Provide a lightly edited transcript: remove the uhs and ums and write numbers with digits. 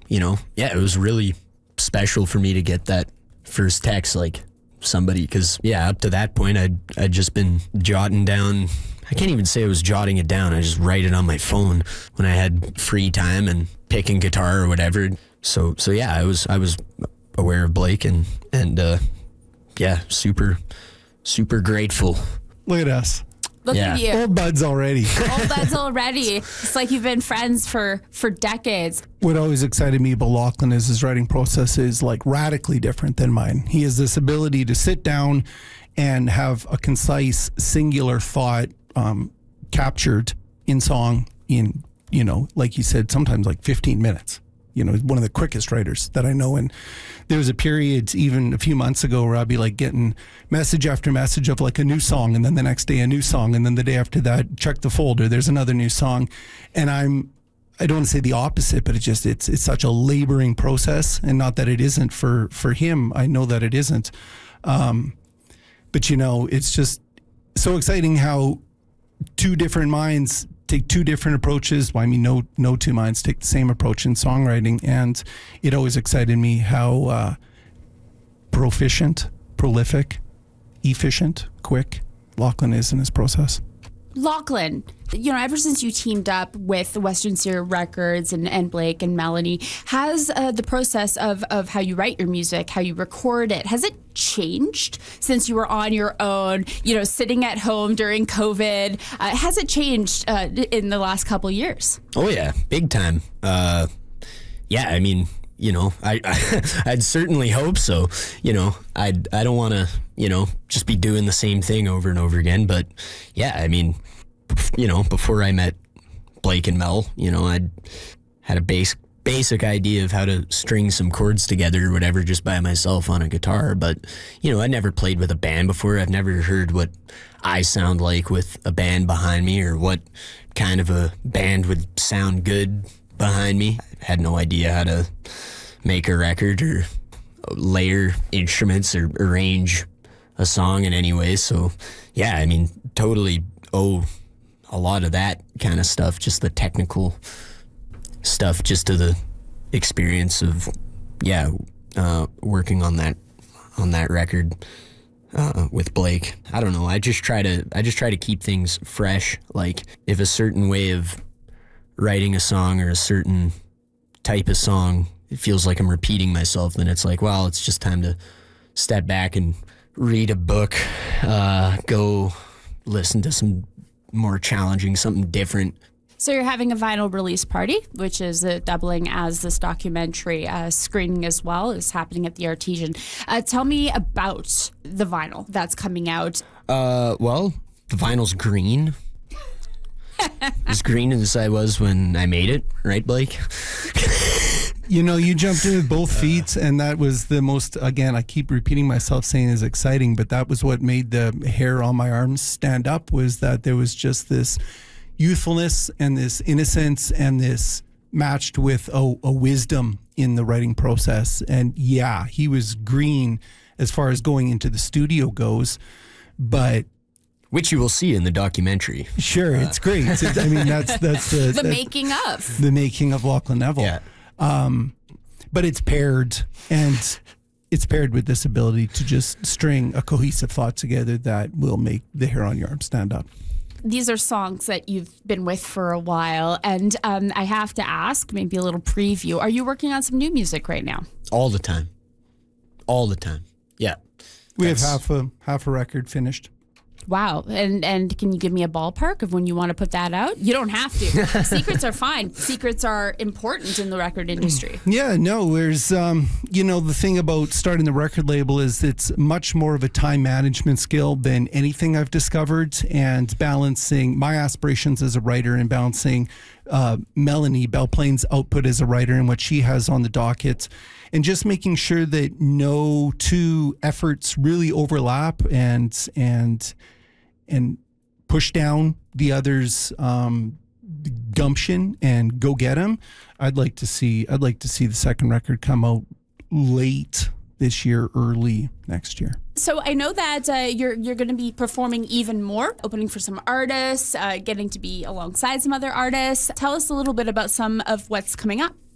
yeah, it was really special for me to get that first text, like somebody, because up to that point I'd just been jotting down. I can't even say I was jotting it down. I just write it on my phone when I had free time and picking guitar or whatever. So yeah, I was aware of Blake and super grateful. Look at us. Look at you. Old buds already. Old buds already. It's like you've been friends for decades. What always excited me about Lachlan is his writing process is like radically different than mine. He has this ability to sit down and have a concise, singular thought captured in song in, like you said, sometimes like 15 minutes. One of the quickest writers that I know. And there was a period even a few months ago where I'd be like getting message after message of like a new song, and then the next day a new song, and then the day after that, check the folder, there's another new song. And I don't want to say the opposite, but it's such a laboring process, and not that it isn't for him. I know that it isn't. But it's just so exciting how two different minds take two different approaches. Well, I mean, no two minds take the same approach in songwriting. And it always excited me how proficient, prolific, efficient, quick Lachlan is in his process. Lachlan, ever since you teamed up with Western Syria Records and Blake and Melanie, has the process of how you write your music, how you record it, has it changed since you were on your own, sitting at home during COVID? Has it changed in the last couple years? Oh, yeah, big time. I mean, I'd certainly hope so. I don't want to, just be doing the same thing over and over again. But yeah, I mean, before I met Blake and Mel, I'd had a basic idea of how to string some chords together or whatever just by myself on a guitar. But, I never played with a band before. I've never heard what I sound like with a band behind me, or what kind of a band would sound good behind me. I had no idea how to make a record or layer instruments or arrange a song in any way. So yeah, I mean, totally owe a lot of that kind of stuff, just the technical stuff, just to the experience of working on that record with Blake. I don't know, I just try to keep things fresh. Like, if a certain way of writing a song or a certain type of song, it feels like I'm repeating myself, then it's like, well, it's just time to step back and read a book, go listen to some more challenging, something different. So you're having a vinyl release party, which is doubling as this documentary screening as well, is happening at the Artesian. Tell me about the vinyl that's coming out. Well, the vinyl's green. As green as I was when I made it, right, Blake? You jumped in with both feet, and that was the most, again, I keep repeating myself saying is exciting, but that was what made the hair on my arms stand up, was that there was just this youthfulness and this innocence and this matched with a wisdom in the writing process. And yeah, he was green as far as going into the studio goes, but which you will see in the documentary. Sure, it's great. I mean, that's the making of. The making of Lachlan Neville. Yeah. But it's paired with this ability to just string a cohesive thought together that will make the hair on your arm stand up. These are songs that you've been with for a while, and I have to ask, maybe a little preview, are you working on some new music right now? All the time. Yeah. We have half a record finished. Wow. And can you give me a ballpark of when you want to put that out? You don't have to. Secrets are fine. Secrets are important in the record industry. Yeah, no, there's, the thing about starting the record label is it's much more of a time management skill than anything I've discovered, and balancing my aspirations as a writer and balancing Melanie Belplane's output as a writer and what she has on the docket, and just making sure that no two efforts really overlap and push down the other's gumption and go get them. I'd like to see the second record come out late this year, early next year. So I know that you're going to be performing even more, opening for some artists, getting to be alongside some other artists. Tell us a little bit about some of what's coming up.